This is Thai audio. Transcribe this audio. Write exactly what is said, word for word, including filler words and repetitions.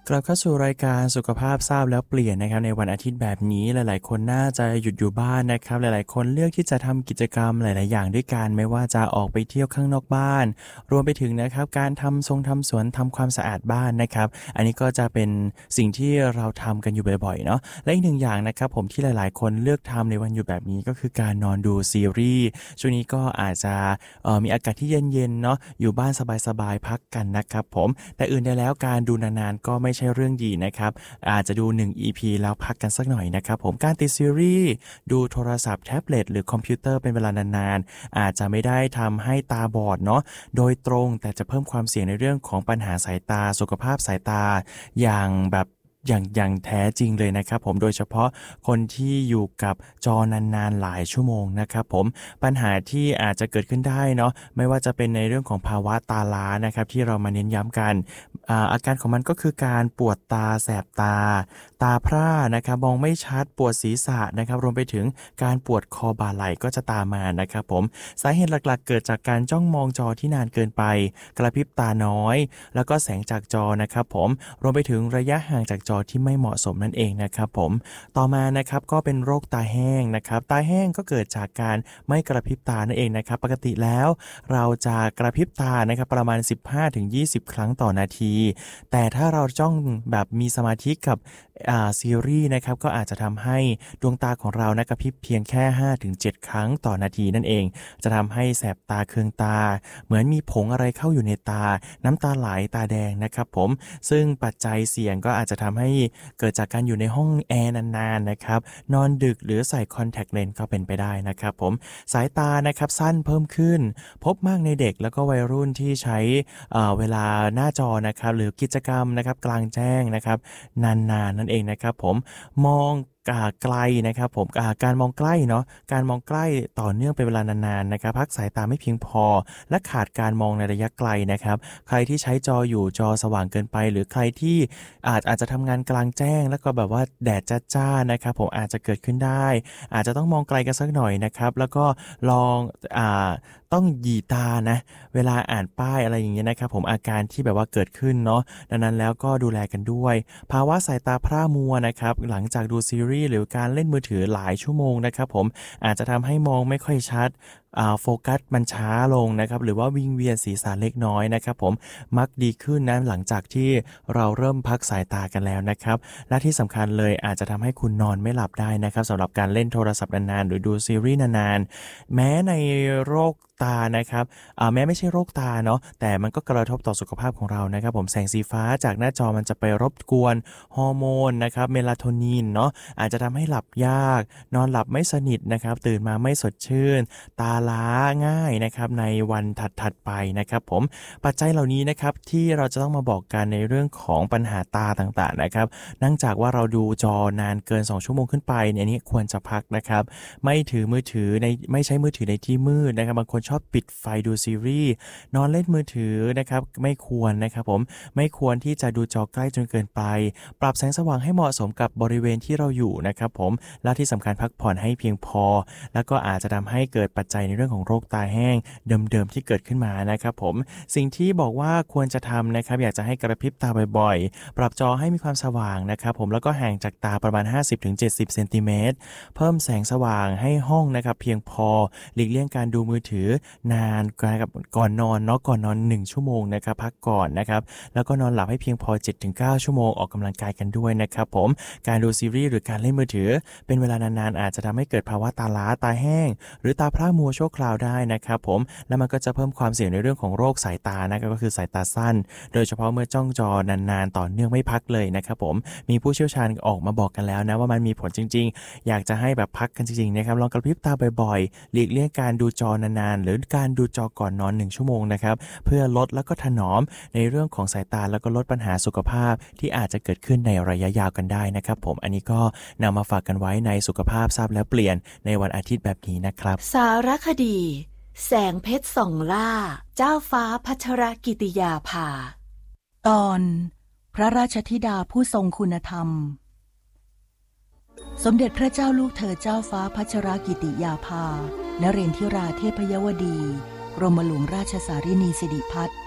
กลับเข้าสู่รายการสุขภาพทราบแล้วเปลี่ยนนะครับในวันอาทิตย์แบบนี้หลายๆคนน่าจะหยุดอยู่บ้านนะครับหลายๆคนเลือกที่จะทำกิจกรรมหลายๆอย่างด้วยกันไม่ว่าจะออกไปเที่ยวข้างนอกบ้านรวมไปถึงนะครับการทำทรงทำสวนทำความสะอาดบ้านนะครับอันนี้ก็จะเป็นสิ่งที่เราทำกันอยู่บ่อยๆเนาะและอีกหนึ่งอย่างนะครับผมที่หลายๆคนเลือกทำในวันหยุดแบบนี้ก็คือการนอนดูซีรีส์ช่วงนี้ก็อาจจะเอ่อมีอากาศที่เย็นๆเนาะอยู่บ้านสบายๆพักกันนะครับผมแต่อื่นใดแล้วการดูนานๆก็ไม่ใช่เรื่องดีนะครับอาจจะดูหนึ่ง อี พี แล้วพักกันสักหน่อยนะครับผมการติดซีรีส์ดูโทรศัพท์แท็บเล็ตหรือคอมพิวเตอร์เป็นเวลานานๆอาจจะไม่ได้ทำให้ตาบอดเนาะโดยตรงแต่จะเพิ่มความเสี่ยงในเรื่องของปัญหาสายตาสุขภาพสายตาอย่างแบบอย่างอย่างแท้จริงเลยนะครับผมโดยเฉพาะคนที่อยู่กับจอนานๆหลายชั่วโมงนะครับผมปัญหาที่อาจจะเกิดขึ้นได้เนาะไม่ว่าจะเป็นในเรื่องของภาวะตาล้านะครับที่เรามาเน้นย้ำกันอ่าอาการของมันก็คือการปวดตาแสบตาตาพร่านะครับมองไม่ชัดปวดศีรษะนะครับรวมไปถึงการปวดคอบ่าไหล่ก็จะตามมานะครับผมสาเหตุหลักๆเกิดจากการจ้องมองจอที่นานเกินไปกระพริบตาน้อยแล้วก็แสงจากจอนะครับผมรวมไปถึงระยะห่างจากจอที่ไม่เหมาะสมนั่นเองนะครับผมต่อมานะครับก็เป็นโรคตาแห้งนะครับตาแห้งก็เกิดจากการไม่กระพริบตานั่นเองนะครับปกติแล้วเราจะกระพริบตานะครับประมาณ สิบห้าถึงยี่สิบ ครั้งต่อนาทีแต่ถ้าเราจ้องแบบมีสมาธิกับอ่าซีรีส์นะครับก็อาจจะทำให้ดวงตาของเรานะกระพริบเพียงแค่ ห้าถึงเจ็ด ครั้งต่อนาทีนั่นเองจะทำให้แสบตาเคืองตาเหมือนมีผงอะไรเข้าอยู่ในตาน้ำตาไหลตาแดงนะครับผมซึ่งปัจจัยเสี่ยงก็อาจจะทำให้เกิดจากการอยู่ในห้องแอร์นานๆนะครับนอนดึกหรือใส่คอนแทคเลนส์ก็เป็นไปได้นะครับผมสายตานะครับสั้นเพิ่มขึ้นพบมากในเด็กแล้วก็วัยรุ่นที่ใช้เอ่อเวลาหน้าจอนะครับหรือกิจกรรมนะครับกลางแจ้งนะครับนานๆนั่นเองนะครับผมมองไกลนะครับผมการมองใกล้เนาะการมองใกล้ต่อเนื่องเป็นเวลานานๆนะครับพักสายตาไม่เพียงพอและขาดการมองในระยะไกลนะครับใครที่ใช้จออยู่จอสว่างเกินไปหรือใครที่อาจอาจจะทำงานกลางแจ้งแล้วก็แบบว่าแดดจ้าๆนะครับผมอาจจะเกิดขึ้นได้อาจจะต้องมองไกลกันสักหน่อยนะครับแล้วก็ลองอ่าต้องหยีตานะเวลาอ่านป้ายอะไรอย่างเงี้ยนะครับผมอาการที่แบบว่าเกิดขึ้นเนาะดังนั้นแล้วก็ดูแลกันด้วยภาวะสายตาพร่ามัวนะครับหลังจากดูซีรีส์หรือการเล่นมือถือหลายชั่วโมงนะครับผมอาจจะทำให้มองไม่ค่อยชัดอ่าโฟกัสมันช้าลงนะครับหรือว่าวิงเวียนศีรษะเล็กน้อยนะครับผมมักดีขึ้นนะหลังจากที่เราเริ่มพักสายตากันแล้วนะครับและที่สำคัญเลยอาจจะทำให้คุณนอนไม่หลับได้นะครับสำหรับการเล่นโทรศัพท์นานๆหรือดูซีรีส์นานๆแม้ในโรคตานะครับอ่าแม้ไม่ใช่โรคตาเนาะแต่มันก็กระทบต่อสุขภาพของเรานะครับผมแสงสีฟ้าจากหน้าจอมันจะไปรบกวนฮอร์โมนนะครับเมลาโทนินเนาะอาจจะทำให้หลับยากนอนหลับไม่สนิทนะครับตื่นมาไม่สดชื่นตาล้าง่ายนะครับในวันถัดๆไปนะครับผมปัจจัยเหล่านี้นะครับที่เราจะต้องมาบอกกันในเรื่องของปัญหาตาต่างๆนะครับเนื่องจากว่าเราดูจอนานเกินสองชั่วโมงขึ้นไปเนี่ยนี่ควรจะพักนะครับไม่ถือมือถือในไม่ใช้มือถือในที่มืดนะครับบางคนชอบปิดไฟดูซีรีส์นอนเล่นมือถือนะครับไม่ควรนะครับผมไม่ควรที่จะดูจอใกล้จนเกินไปปรับแสงสว่างให้เหมาะสมกับบริเวณที่เราอยู่นะครับผมและที่สำคัญพักผ่อนให้เพียงพอแล้วก็อาจจะทำให้เกิดปัจจัยในเรื่องของโรคตาแห้งเดิมๆที่เกิดขึ้นมานะครับผมสิ่งที่บอกว่าควรจะทำนะครับอยากจะให้กระพริบตาบ่อยๆปรับจอให้มีความสว่างนะครับผมแล้วก็ห่างจากตาประมาณ ห้าสิบถึงเจ็ดสิบ เซนติเมตรเพิ่มแสงสว่างให้ห้องนะครับเพียงพอหลีกเลี่ยงการดูมือถือนานกับก่อนนอนเนาะก่อนนอนหนึ่งชั่วโมงนะครับพักก่อนนะครับแล้วก็นอนหลับให้เพียงพอ เจ็ดถึงเก้า ชั่วโมงออกกำลังกายกันด้วยนะครับผมการดูซีรีส์หรือการเล่นมือถือเป็นเวลานานๆอาจจะทำให้เกิดภาวะตาล้าตาแห้งหรือตาพร่ามัวชั่วคราวได้นะครับผมและมันก็จะเพิ่มความเสี่ยงในเรื่องของโรคสายตานะครับก็คือสายตาสั้นโดยเฉพาะเมื่อจ้องจอนานๆต่อเนื่องไม่พักเลยนะครับผมมีผู้เชี่ยวชาญออกมาบอกกันแล้วนะว่ามันมีผลจริงๆอยากจะให้แบบพักกันจริงๆนะครับลองกระพริบตาบ่อยๆหลีกเลี่ยงการดูจอนานๆหรือการดูจอก่อนนอนหนึ่งชั่วโมงนะครับเพื่อลดแล้วก็ถนอมในเรื่องของสายตาแล้วก็ลดปัญหาสุขภาพที่อาจจะเกิดขึ้นในระยะยาวกันได้นะครับผมอันนี้ก็นำมาฝากกันไว้ในสุขภาพทราบแล้วเปลี่ยนในวันอาทิตย์แบบนี้นะครับสารคดีแสงเพชรส่องล่าเจ้าฟ้าพัชรกิติยาภาตอนพระราชธิดาผู้ทรงคุณธรรมสมเด็จพระเจ้าลูกเธอเจ้าฟ้าพัชรกิติยาภานเรนทิราเทพยวดีกรมหลวงราชสารินีสิริพัฒน์